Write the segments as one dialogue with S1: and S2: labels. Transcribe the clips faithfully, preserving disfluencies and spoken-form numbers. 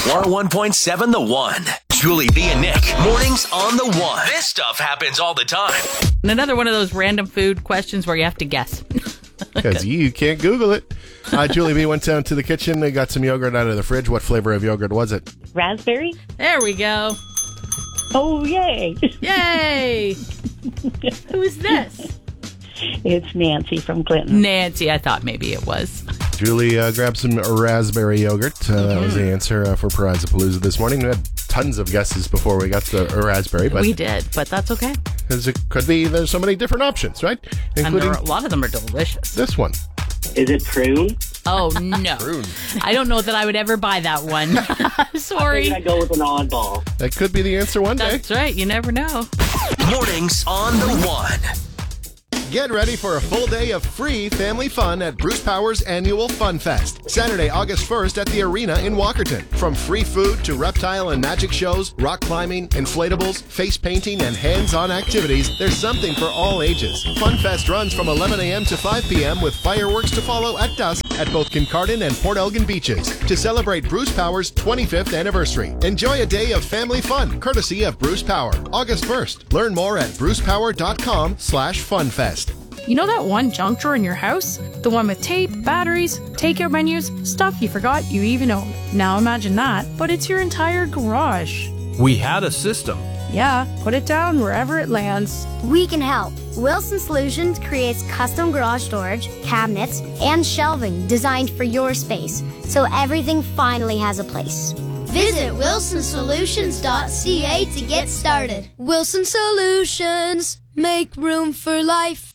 S1: one oh one point seven The One. Julie B and Nick. Mornings on The One. This stuff happens all the time.
S2: And another one of those random food questions where you have to guess.
S3: Because you can't Google it. Uh, Julie B went down to the kitchen. They got some yogurt out of the fridge. What flavor of yogurt was it?
S4: Raspberry?
S2: There we go.
S4: Oh, yay.
S2: Yay. Who is this?
S4: It's Nancy from Clinton.
S2: Nancy, I thought maybe it was.
S3: Julie uh, grabbed some raspberry yogurt. Uh, mm-hmm. That was the answer uh, for Prizapalooza this morning. We had tons of guesses before we got to raspberry. But
S2: we did, but that's okay.
S3: It could be, there's so many different options, right?
S2: Including, and there are, a lot of them are delicious.
S3: This one.
S5: Is it prune?
S2: Oh, no.
S3: Prune.
S2: I don't know that I would ever buy that one. Sorry.
S5: I think I go with an oddball.
S3: That could be the answer one day.
S2: That's right. You never know.
S1: Mornings on The One.
S3: Get ready for a full day of free family fun at Bruce Power's annual Fun Fest. Saturday, August first at the Arena in Walkerton. From free food to reptile and magic shows, rock climbing, inflatables, face painting, and hands-on activities, there's something for all ages. Fun Fest runs from eleven a.m. to five p.m. with fireworks to follow at dusk at both Kincardine and Port Elgin beaches to celebrate Bruce Power's twenty-fifth anniversary. Enjoy a day of family fun, courtesy of Bruce Power. August first. Learn more at brucepower.com slash funfest.
S6: You know that one junk drawer in your house? The one with tape, batteries, takeout menus, stuff you forgot you even owned. Now imagine that, but it's your entire garage.
S7: We had a system.
S6: Yeah, put it down wherever it lands.
S8: We can help. Wilson Solutions creates custom garage storage, cabinets, and shelving designed for your space, so everything finally has a place.
S9: Visit wilson solutions dot c a to get started. Wilson Solutions. Make room for life.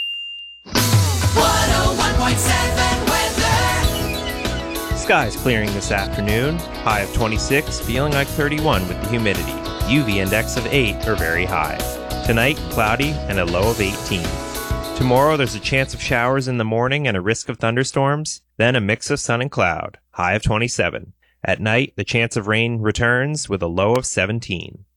S10: one oh one point seven weather.
S11: Skies clearing this afternoon. High of twenty-six, feeling like thirty-one with the humidity. U V index of eight or very high. Tonight, cloudy and a low of eighteen. Tomorrow, there's a chance of showers in the morning and a risk of thunderstorms. Then a mix of sun and cloud. High of twenty-seven. At night, the chance of rain returns with a low of seventeen.